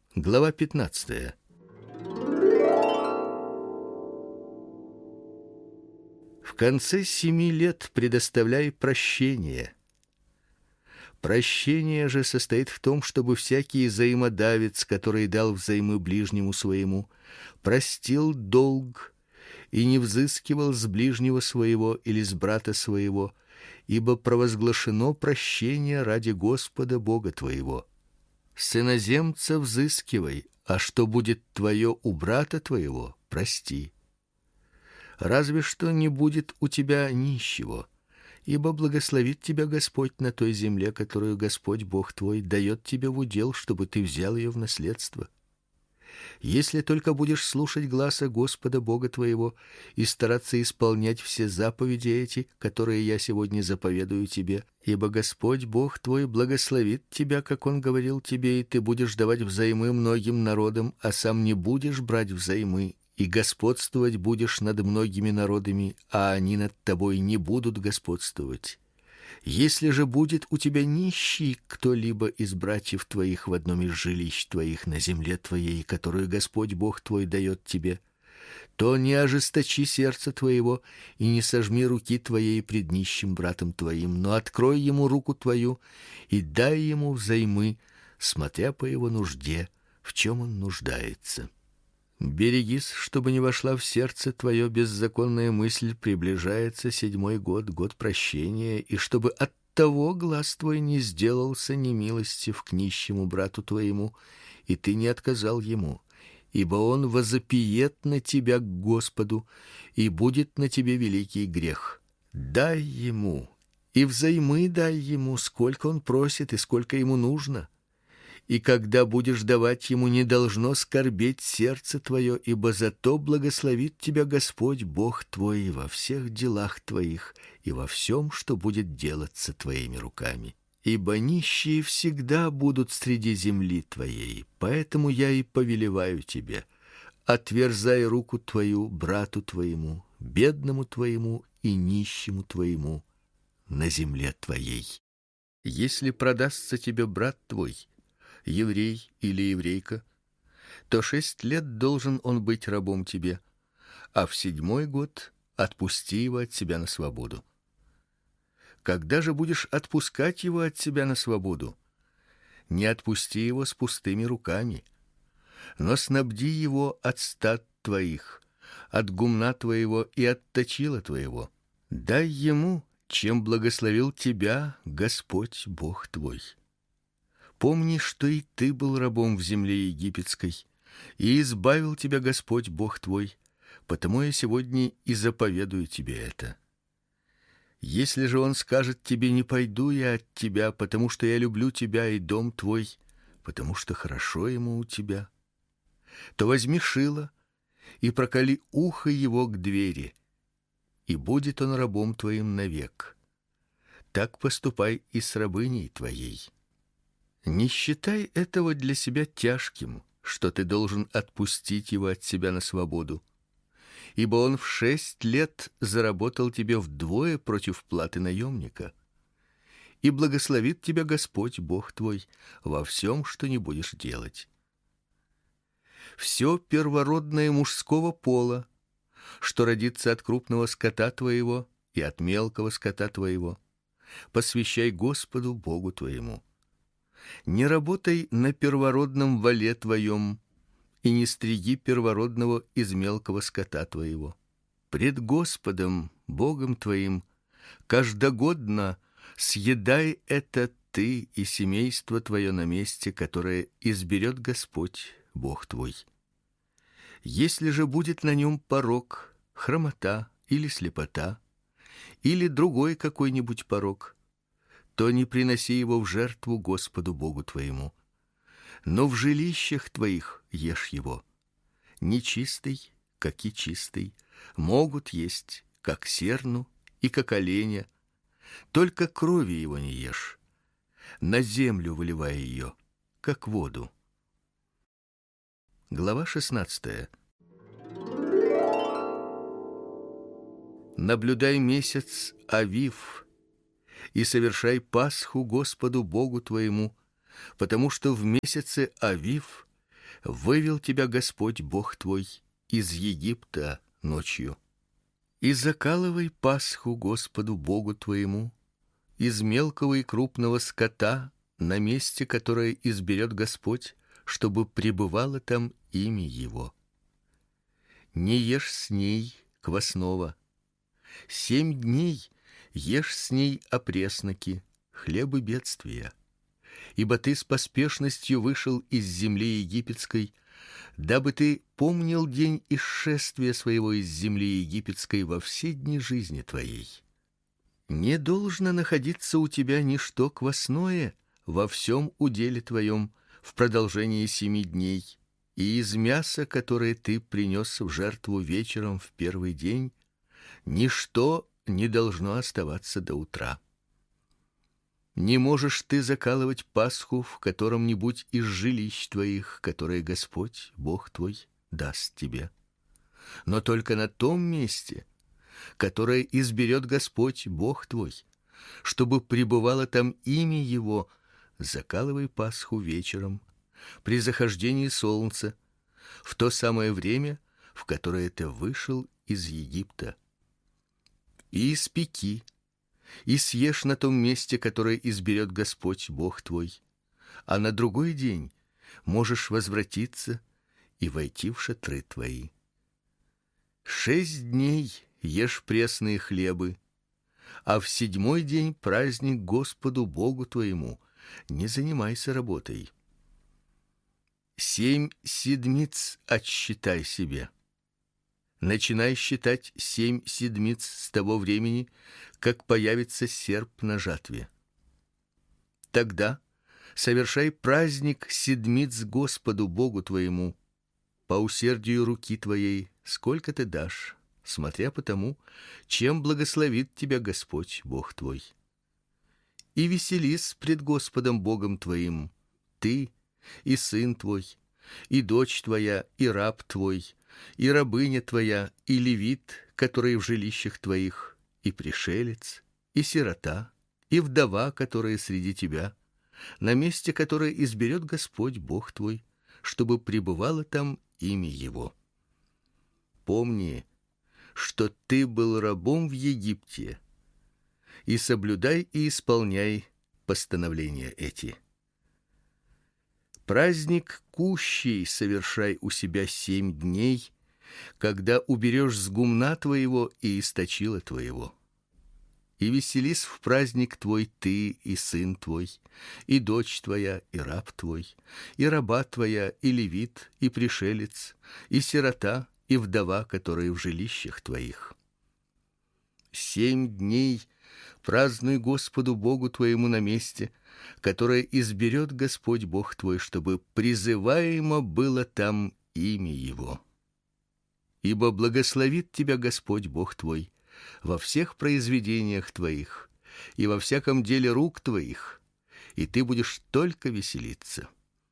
Глава 15. В конце 7 лет предоставляй прощение. Прощение же состоит в том, чтобы всякий взаимодавец, который дал взаймы ближнему своему, простил долг и не взыскивал с ближнего своего или с брата своего, ибо провозглашено прощение ради Господа Бога твоего. С иноземца взыскивай, а что будет твое у брата твоего, прости. Разве что не будет у тебя нищего, ибо благословит тебя Господь на той земле, которую Господь Бог твой дает тебе в удел, чтобы ты взял ее в наследство. Если только будешь слушать гласа Господа Бога твоего и стараться исполнять все заповеди эти, которые я сегодня заповедую тебе, ибо Господь Бог твой благословит тебя, как Он говорил тебе, и ты будешь давать взаймы многим народам, а сам не будешь брать взаймы, и господствовать будешь над многими народами, а они над тобой не будут господствовать. Если же будет у тебя нищий кто-либо из братьев твоих в одном из жилищ твоих на земле твоей, которую Господь Бог твой дает тебе, то не ожесточи сердце твоего и не сожми руки твоей пред нищим братом твоим, но открой ему руку твою и дай ему взаймы, смотря по его нужде, в чем он нуждается. Берегись, чтобы не вошла в сердце твое беззаконная мысль, приближается 7-й год, год прощения, и чтобы от того глаз твой не сделался немилостив к нищему брату твоему, и ты не отказал ему, ибо он возопиет на тебя к Господу, и будет на тебе великий грех. Дай ему, и взаймы дай ему, сколько он просит и сколько ему нужно. И когда будешь давать ему, не должно скорбеть сердце твое, ибо зато благословит тебя Господь Бог твой во всех делах твоих и во всем, что будет делаться твоими руками. Ибо нищие всегда будут среди земли твоей, поэтому я и повелеваю тебе: отверзай руку твою брату твоему, бедному твоему и нищему твоему на земле твоей. Если продастся тебе брат твой, еврей или еврейка, то 6 лет должен он быть рабом тебе, а в 7-й год отпусти его от себя на свободу. Когда же будешь отпускать его от себя на свободу, не отпусти его с пустыми руками, но снабди его от стад твоих, от гумна твоего и от точила твоего. Дай ему, чем благословил тебя Господь Бог твой. Помни, что и ты был рабом в земле египетской, и избавил тебя Господь Бог твой, потому я сегодня и заповедую тебе это. Если же он скажет тебе: не пойду я от тебя, потому что я люблю тебя и дом твой, потому что хорошо ему у тебя, то возьми шило и проколи ухо его к двери, и будет он рабом твоим навек. Так поступай и с рабыней твоей. Не считай этого для себя тяжким, что ты должен отпустить его от себя на свободу, ибо он в 6 лет заработал тебе вдвое против платы наемника. И благословит тебя Господь Бог твой во всем, что не будешь делать. Все первородное мужского пола, что родится от крупного скота твоего и от мелкого скота твоего, посвящай Господу Богу твоему. Не работай на первородном воле твоем, и не стриги первородного из мелкого скота твоего. Пред Господом Богом твоим каждогодно съедай это ты и семейство твое на месте, которое изберет Господь Бог твой. Если же будет на нем порок, хромота или слепота, или другой какой-нибудь порок, то не приноси его в жертву Господу Богу твоему, но в жилищах твоих ешь его. Нечистый, как и чистый, могут есть, как серну и как оленя, только крови его не ешь, на землю выливая ее, как воду. Глава 16. Наблюдай месяц Авив и совершай Пасху Господу Богу твоему, потому что в месяце Авив вывел тебя Господь Бог твой из Египта ночью. И закалывай Пасху Господу Богу твоему из мелкого и крупного скота на месте, которое изберет Господь, чтобы пребывало там имя Его. Не ешь с ней квасного. 7 дней ешь с ней опресноки, хлебы бедствия. Ибо ты с поспешностью вышел из земли египетской, дабы ты помнил день исшествия своего из земли египетской во все дни жизни твоей. Не должно находиться у тебя ничто квасное во всем уделе твоем в продолжении 7 дней, и из мяса, которое ты принес в жертву вечером в первый день, ничто не должно оставаться до утра. Не можешь ты закалывать Пасху в котором-нибудь из жилищ твоих, которые Господь, Бог твой, даст тебе, но только на том месте, которое изберет Господь, Бог твой, чтобы пребывало там имя Его. Закалывай Пасху вечером, при захождении солнца, в то самое время, в которое ты вышел из Египта. И испеки, и съешь на том месте, которое изберет Господь, Бог твой, а на другой день можешь возвратиться и войти в шатры твои. 6 дней ешь пресные хлебы, а в 7-й день праздник Господу Богу твоему, не занимайся работой. 7 седмиц отсчитай себе. Начинай считать 7 седмиц с того времени, как появится серп на жатве. Тогда совершай праздник седмиц Господу Богу твоему, по усердию руки твоей, сколько ты дашь, смотря по тому, чем благословит тебя Господь Бог твой. И веселись пред Господом Богом твоим, ты и сын твой, и дочь твоя, и раб твой, и рабыня твоя, и левит, который в жилищах твоих, и пришелец, и сирота, и вдова, которая среди тебя, на месте, которое изберет Господь Бог твой, чтобы пребывало там имя Его. Помни, что ты был рабом в Египте, и соблюдай и исполняй постановления эти. Праздник кущей совершай у себя 7 дней, когда уберешь с гумна твоего и источила твоего. И веселись в праздник твой ты и сын твой, и дочь твоя, и раб твой, и раба твоя, и левит, и пришелец, и сирота, и вдова, которые в жилищах твоих. 7 дней празднуй Господу Богу твоему на месте, которое изберет Господь Бог твой, чтобы призываемо было там имя Его. Ибо благословит тебя Господь Бог твой во всех произведениях твоих и во всяком деле рук твоих, и ты будешь только веселиться.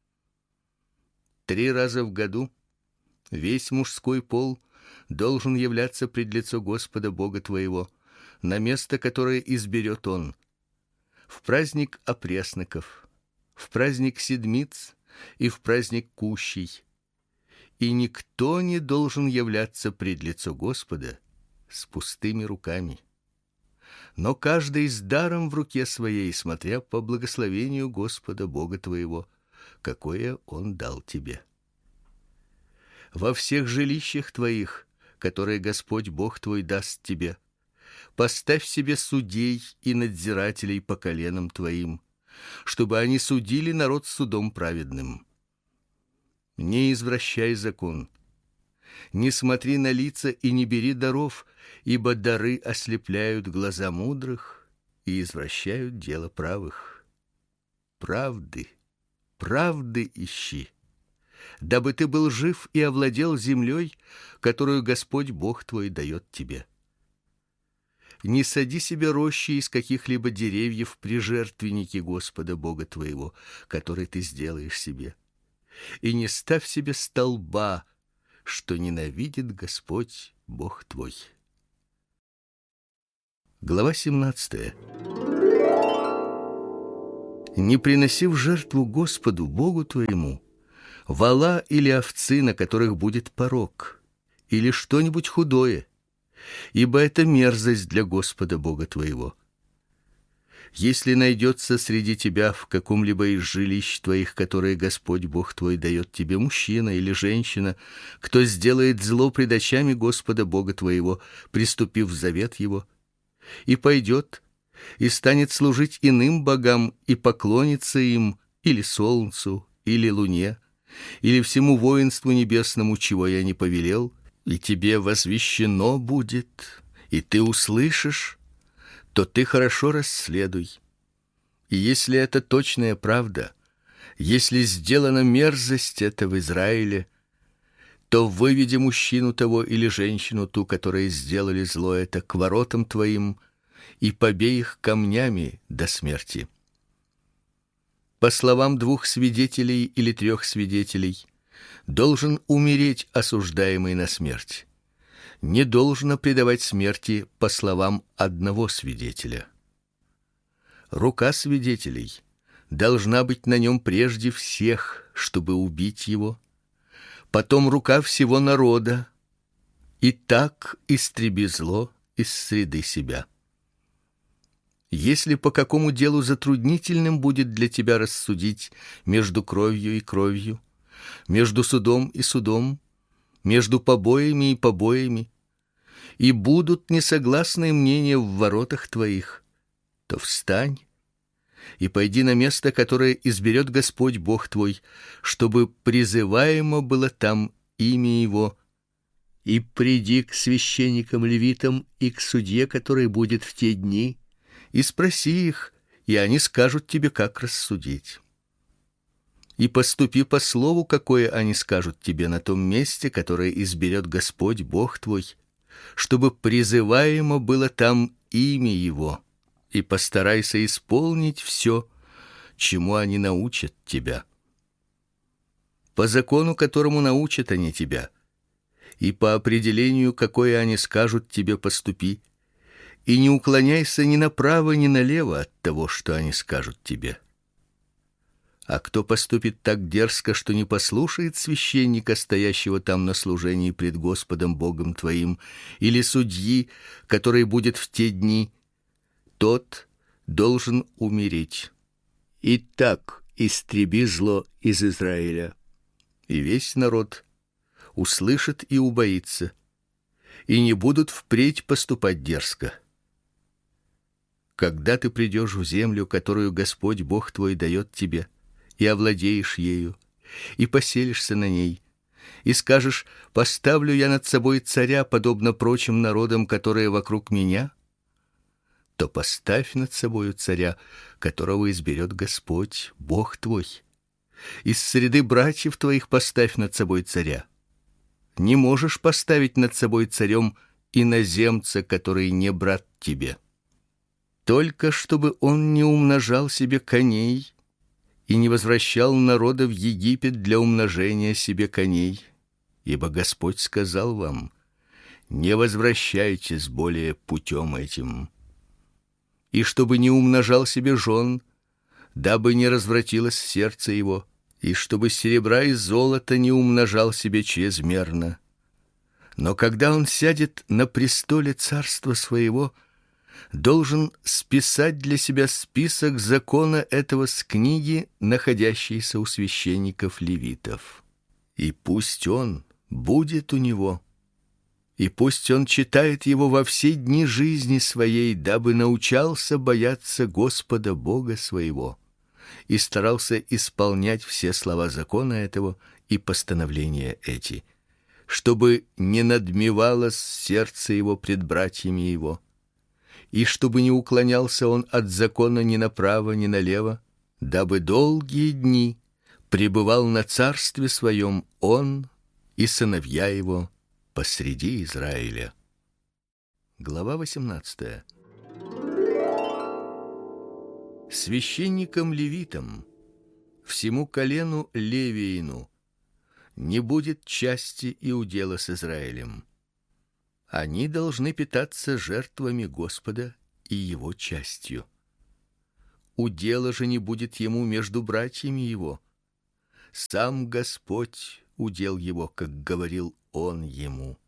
3 раза в году весь мужской пол должен являться пред лицо Господа Бога твоего на место, которое изберет Он: в праздник опресноков, в праздник седмиц и в праздник кущей. И никто не должен являться пред лицо Господа с пустыми руками, но каждый с даром в руке своей, смотря по благословению Господа Бога твоего, какое Он дал тебе. Во всех жилищах твоих, которые Господь Бог твой даст тебе, поставь себе судей и надзирателей по коленам твоим, чтобы они судили народ судом праведным. Не извращай закон, не смотри на лица и не бери даров, ибо дары ослепляют глаза мудрых и извращают дело правых. Правды, правды ищи, дабы ты был жив и овладел землей, которую Господь Бог твой дает тебе. Не сади себе рощи из каких-либо деревьев при жертвеннике Господа Бога твоего, который ты сделаешь себе, и не ставь себе столба, что ненавидит Господь Бог твой. Глава 17. Не приноси в жертву Господу Богу твоему вола или овцы, на которых будет порок, или что-нибудь худое, ибо это мерзость для Господа Бога твоего. Если найдется среди тебя в каком-либо из жилищ твоих, которые Господь Бог твой дает тебе, мужчина или женщина, кто сделает зло пред очами Господа Бога твоего, приступив в завет его, и пойдет и станет служить иным богам и поклонится им, или солнцу, или луне, или всему воинству небесному, чего я не повелел, и тебе возвещено будет, и ты услышишь, то ты хорошо расследуй. И если это точная правда, если сделана мерзость эта в Израиле, то выведи мужчину того или женщину ту, которые сделали зло это, к воротам твоим, и побей их камнями до смерти. По словам 2 свидетелей или 3 свидетелей, должен умереть осуждаемый на смерть. Не должно предавать смерти по словам одного свидетеля. Рука свидетелей должна быть на нем прежде всех, чтобы убить его, потом рука всего народа, и так истреби зло из среды себя. Если по какому делу затруднительным будет для тебя рассудить между кровью и кровью, между судом и судом, между побоями и побоями, и будут несогласные мнения в воротах твоих, то встань и пойди на место, которое изберет Господь Бог твой, чтобы призываемо было там имя Его, и приди к священникам-левитам и к судье, который будет в те дни, и спроси их, и они скажут тебе, как рассудить. И поступи по слову, какое они скажут тебе на том месте, которое изберет Господь Бог твой, чтобы призываемо было там имя Его, и постарайся исполнить все, чему они научат тебя. По закону, которому научат они тебя, и по определению, какое они скажут тебе, поступи, и не уклоняйся ни направо, ни налево от того, что они скажут тебе. А кто поступит так дерзко, что не послушает священника, стоящего там на служении пред Господом Богом твоим, или судьи, который будет в те дни, тот должен умереть. И так истреби зло из Израиля. И весь народ услышит и убоится, и не будут впредь поступать дерзко. Когда ты придешь в землю, которую Господь Бог твой дает тебе, и овладеешь ею, и поселишься на ней, и скажешь: поставлю я над собой царя, подобно прочим народам, которые вокруг меня, то поставь над собою царя, которого изберет Господь Бог твой. Из среды братьев твоих поставь над собой царя. Не можешь поставить над собой царем иноземца, который не брат тебе. Только чтобы он не умножал себе коней и не возвращал народа в Египет для умножения себе коней, ибо Господь сказал вам: не возвращайтесь более путем этим. И чтобы не умножал себе жен, дабы не развратилось сердце его, и чтобы серебра и золота не умножал себе чрезмерно. Но когда он сядет на престоле царства своего, должен списать для себя список закона этого с книги, находящейся у священников-левитов. И пусть он будет у него, и пусть он читает его во все дни жизни своей, дабы научался бояться Господа Бога своего и старался исполнять все слова закона этого и постановления эти, чтобы не надмевалось сердце его пред братьями его, и чтобы не уклонялся он от закона ни направо, ни налево, дабы долгие дни пребывал на царстве своем он и сыновья его посреди Израиля. Глава 18. Священникам-левитам, всему колену Левиину, не будет части и удела с Израилем. Они должны питаться жертвами Господа и его частью. Удела же не будет ему между братьями его, Сам Господь удел его, как говорил он ему.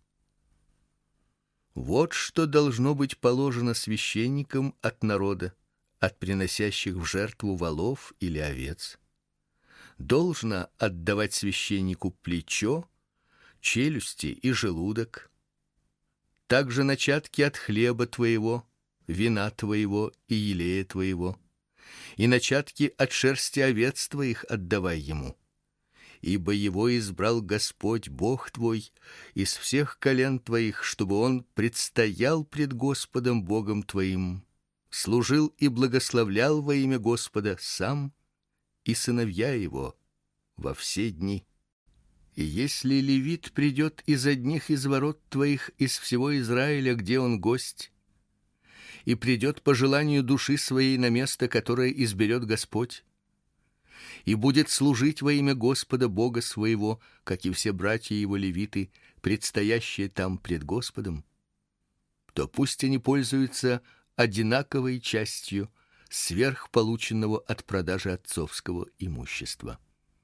Вот что должно быть положено священникам от народа, от приносящих в жертву волов или овец. Должно отдавать священнику плечо, челюсти и желудок, также начатки от хлеба твоего, вина твоего и елея твоего, и начатки от шерсти овец твоих отдавай ему. Ибо его избрал Господь Бог твой из всех колен твоих, чтобы он предстоял пред Господом Богом твоим, служил и благословлял во имя Господа сам и сыновья его во все дни. И если левит придет из одних из ворот твоих из всего Израиля, где он гость, и придет по желанию души своей на место, которое изберет Господь, и будет служить во имя Господа Бога своего, как и все братья его левиты, предстоящие там пред Господом, то пусть они пользуются одинаковой частью сверх полученного от продажи отцовского имущества.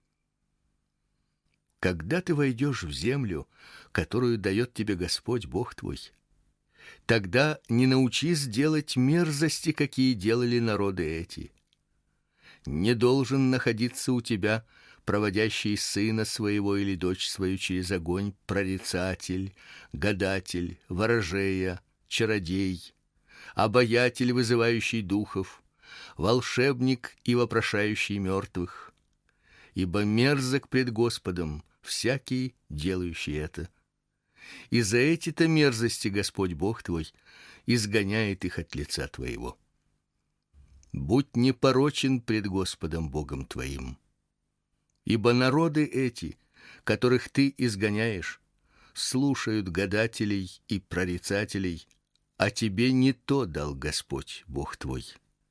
Когда ты войдешь в землю, которую дает тебе Господь Бог твой, тогда не научись делать мерзости, какие делали народы эти. Не должен находиться у тебя проводящий сына своего или дочь свою через огонь прорицатель, гадатель, ворожея, чародей, обаятель, вызывающий духов, волшебник и вопрошающий мертвых. Ибо мерзок пред Господом всякий, делающий это. И за эти-то мерзости Господь Бог твой изгоняет их от лица твоего. Будь непорочен пред Господом Богом твоим. Ибо народы эти, которых ты изгоняешь, слушают гадателей и прорицателей, а тебе не то дал Господь Бог твой.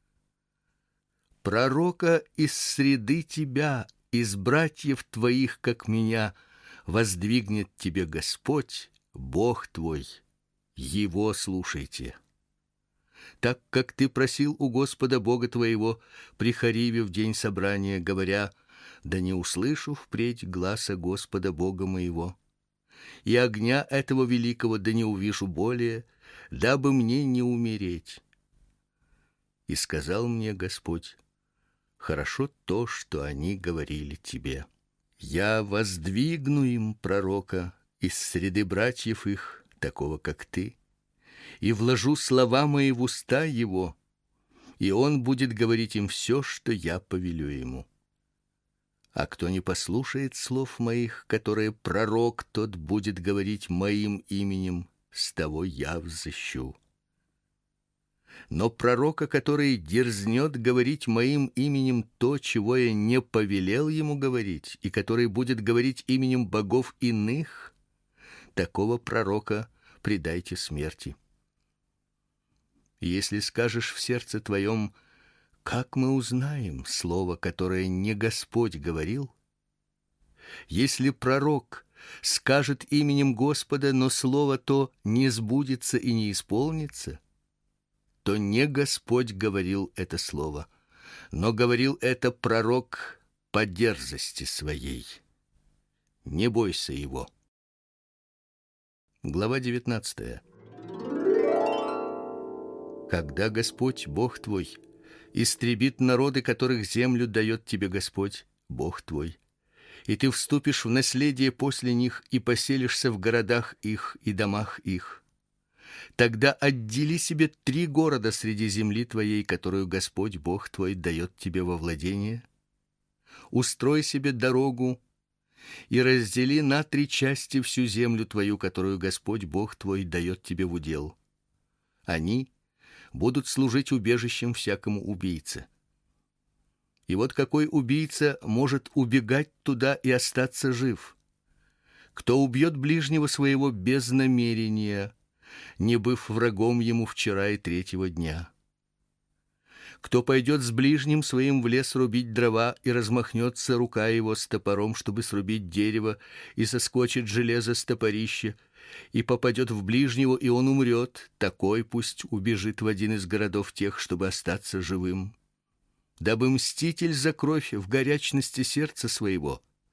Пророка из среды тебя, из братьев твоих, как меня, воздвигнет тебе Господь, Бог твой. Его слушайте. Так как ты просил у Господа Бога твоего при Хориве в день собрания, говоря: да не услышу впредь гласа Господа Бога моего, и огня этого великого да не увижу более, дабы мне не умереть. И сказал мне Господь: хорошо то, что они говорили тебе. Я воздвигну им пророка из среды братьев их, такого как ты, и вложу слова мои в уста его, и он будет говорить им все, что я повелю ему. А кто не послушает слов моих, которые пророк тот будет говорить моим именем, с того я взыщу. Но пророка, который дерзнет говорить моим именем то, чего я не повелел ему говорить, и который будет говорить именем богов иных, такого пророка предайте смерти. Если скажешь в сердце твоем: как мы узнаем слово, которое не Господь говорил? Если пророк скажет именем Господа, но слово то не сбудется и не исполнится, то не Господь говорил это слово, но говорил это пророк по дерзости своей. Не бойся его. Глава 19. Когда Господь Бог твой истребит народы, которых землю дает тебе Господь Бог твой, и ты вступишь в наследие после них и поселишься в городах их и домах их, тогда отдели себе 3 города среди земли твоей, которую Господь Бог твой дает тебе во владение. Устрой себе дорогу и раздели на 3 части всю землю твою, которую Господь Бог твой дает тебе в удел. Они будут служить убежищем всякому убийце. И вот какой убийца может убегать туда и остаться жив? Кто убьет ближнего своего без намерения, не быв врагом ему вчера и 3-го дня? Кто пойдет с ближним своим в лес рубить дрова, и размахнется рука его с топором, чтобы срубить дерево, и соскочит железо с топорища, и попадет в ближнего, и он умрет, такой пусть убежит в один из городов тех, чтобы остаться живым. Дабы мститель за кровь в горячности сердца своего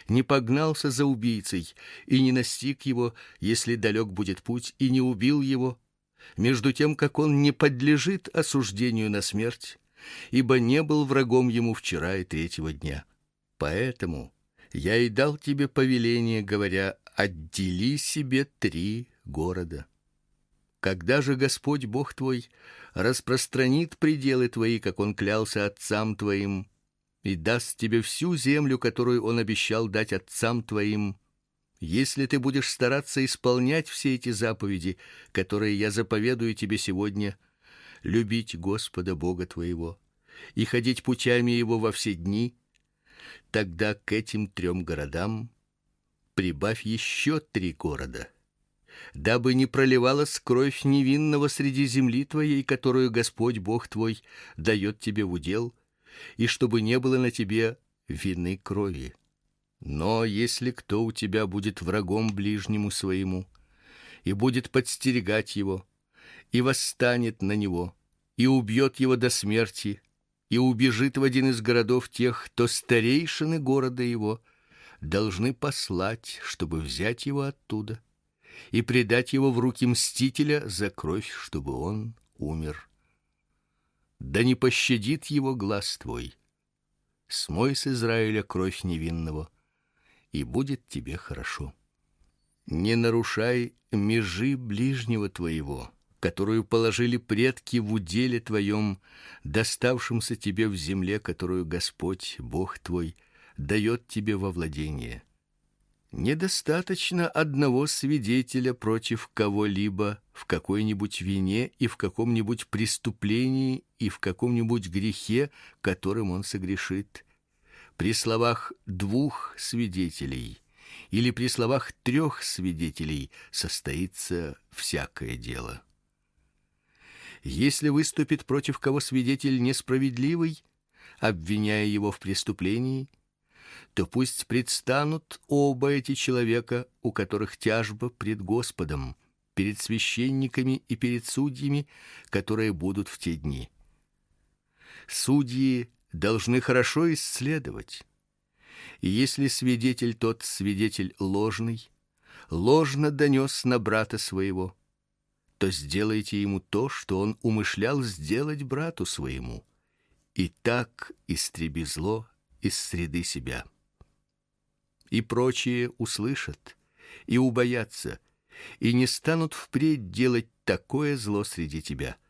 не погнался за убийцей и не настиг его, если далек будет путь, и не убил его, между тем как он не подлежит осуждению на смерть, ибо не был врагом ему вчера и третьего дня. Поэтому я и дал тебе повеление, говоря: отдели себе 3 города. Когда же Господь Бог твой распространит пределы твои, как он клялся отцам твоим, и даст тебе всю землю, которую он обещал дать отцам твоим, если ты будешь стараться исполнять все эти заповеди, которые я заповедую тебе сегодня, любить Господа Бога твоего и ходить путями его во все дни, тогда к этим 3 городам прибавь еще 3 города, дабы не проливалась кровь невинного среди земли твоей, которую Господь Бог твой дает тебе в удел, и чтобы не было на тебе вины крови. Но если кто у тебя будет врагом ближнему своему и будет подстерегать его, и восстанет на него, и убьет его до смерти, и убежит в один из городов тех, то старейшины города его должны послать, чтобы взять его оттуда и предать его в руки мстителя за кровь, чтобы он умер. Да не пощадит его глаз твой. Смой с Израиля кровь невинного, и будет тебе хорошо. Не нарушай межи ближнего твоего, которую положили предки в уделе твоем, доставшемся тебе в земле, которую Господь Бог твой дает тебе во владение. Недостаточно одного свидетеля против кого-либо в какой-нибудь вине и в каком-нибудь преступлении и в каком-нибудь грехе, которым он согрешит. При словах 2 свидетелей или при словах 3 свидетелей состоится всякое дело. Если выступит против кого свидетель несправедливый, обвиняя его в преступлении, то пусть предстанут оба эти человека, у которых тяжба пред Господом, перед священниками и перед судьями, которые будут в те дни. Судьи должны хорошо исследовать. И если свидетель тот свидетель ложный, ложно донес на брата своего, то сделайте ему то, что он умышлял сделать брату своему, и так истреби зло из среды себя. И прочие услышат и убоятся, и не станут впредь делать такое зло среди тебя.